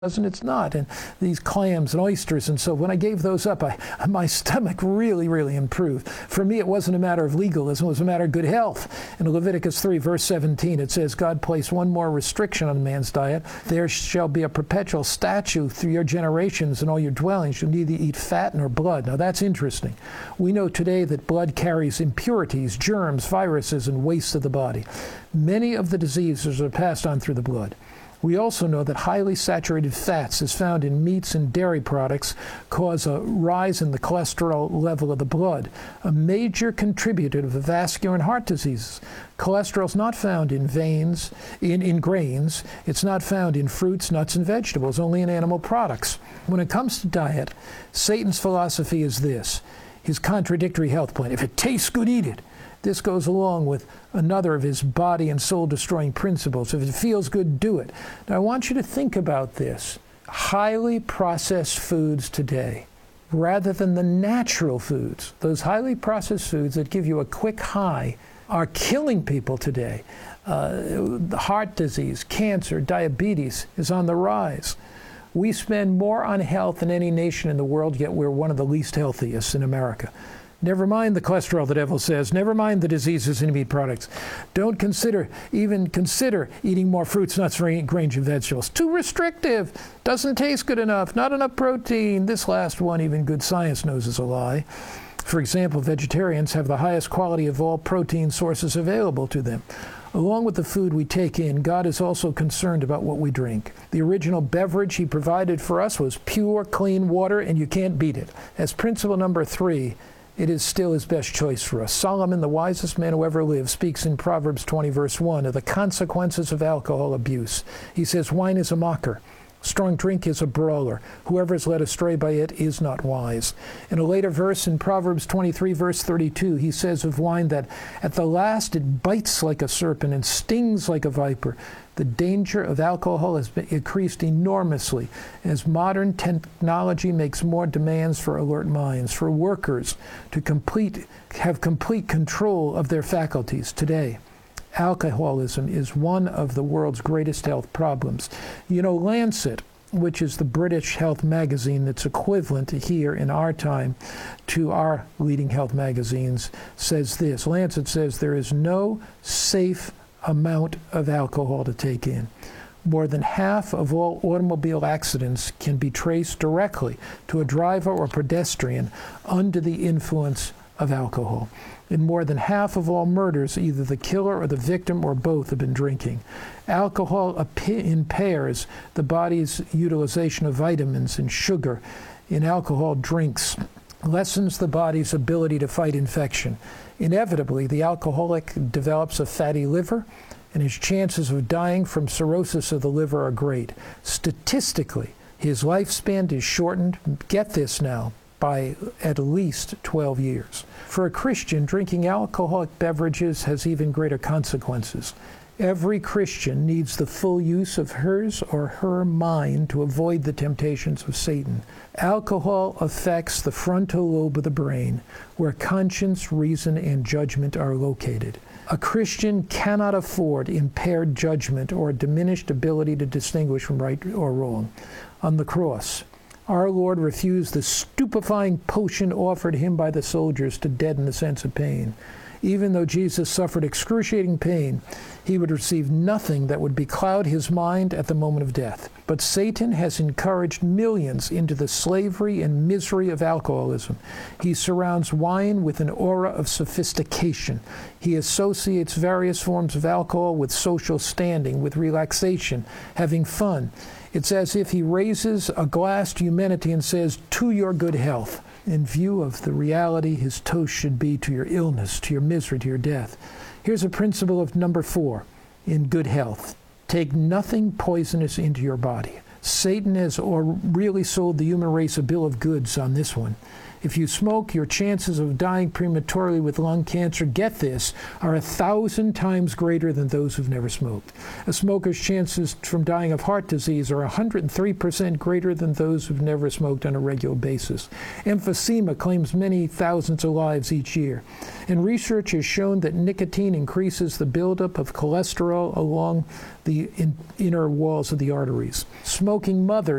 and it's not. And these clams and oysters and so when I gave those up, my stomach really, really improved. For me, it wasn't a matter of legalism, it was a matter of good health. In Leviticus 3, verse 17, it says, God placed one more restriction on man's diet. There shall be a perpetual statute through your generations and all your dwellings. You'll neither eat fat nor blood. Now that's interesting. We know today that blood carries impurities, germs, viruses, and waste of the body. Many of the diseases are passed on through the blood. We also know that highly saturated fats, as found in meats and dairy products, cause a rise in the cholesterol level of the blood, a major contributor to vascular and heart diseases. Cholesterol is not found in veins, in grains. It's not found in fruits, nuts, and vegetables, only in animal products. When it comes to diet, Satan's philosophy is this, his contradictory health plan. If it tastes good, eat it. This goes along with another of his body and soul destroying principles. If it feels good, do it. Now I want you to think about this. Highly processed foods today, rather than the natural foods, those highly processed foods that give you a quick high, are killing people today. Heart disease, cancer, diabetes is on the rise. We spend more on health than any nation in the world, yet we're one of the least healthiest in America. Never mind the cholesterol, the devil says. Never mind the diseases in meat products. Don't even consider eating more fruits, nuts, grains, and vegetables. Too restrictive. Doesn't taste good enough. Not enough protein. This last one, even good science knows is a lie. For example, vegetarians have the highest quality of all protein sources available to them. Along with the food we take in, God is also concerned about what we drink. The original beverage he provided for us was pure, clean water, and you can't beat it. As principle number 3, it is still his best choice for us. Solomon, the wisest man who ever lived, speaks in Proverbs 20, verse 1, of the consequences of alcohol abuse. He says, wine is a mocker. Strong drink is a brawler. Whoever is led astray by it is not wise. In a later verse in Proverbs 23, verse 32, he says of wine that at the last it bites like a serpent and stings like a viper. The danger of alcohol has been increased enormously as modern technology makes more demands for alert minds, for workers to have complete control of their faculties today. Alcoholism is one of the world's greatest health problems. You know, Lancet, which is the British health magazine that's equivalent here in our time to our leading health magazines, says this. Lancet says there is no safe amount of alcohol to take in. More than half of all automobile accidents can be traced directly to a driver or pedestrian under the influence of alcohol. In more than half of all murders, either the killer or the victim or both have been drinking. Alcohol impairs the body's utilization of vitamins and sugar in alcohol drinks, lessens the body's ability to fight infection. Inevitably, the alcoholic develops a fatty liver, and his chances of dying from cirrhosis of the liver are great. Statistically, his lifespan is shortened, get this now, by at least 12 years. For a Christian, drinking alcoholic beverages has even greater consequences. Every Christian needs the full use of his or her mind to avoid the temptations of Satan. Alcohol affects the frontal lobe of the brain, where conscience, reason, and judgment are located. A Christian cannot afford impaired judgment or a diminished ability to distinguish from right or wrong. On the cross, our Lord refused the stupefying potion offered him by the soldiers to deaden the sense of pain. Even though Jesus suffered excruciating pain, he would receive nothing that would becloud his mind at the moment of death. But Satan has encouraged millions into the slavery and misery of alcoholism. He surrounds wine with an aura of sophistication. He associates various forms of alcohol with social standing, with relaxation, having fun. It's as if he raises a glass to humanity and says, "To your good health." In view of the reality, his toast should be to your illness, to your misery, to your death. Here's a principle of number 4 in good health. Take nothing poisonous into your body. Satan has really sold the human race a bill of goods on this one. If you smoke, your chances of dying prematurely with lung cancer, get this, are 1,000 times greater than those who've never smoked. A smoker's chances from dying of heart disease are 103% greater than those who've never smoked on a regular basis. Emphysema claims many thousands of lives each year. And research has shown that nicotine increases the buildup of cholesterol along the inner walls of the arteries. Smoking mothers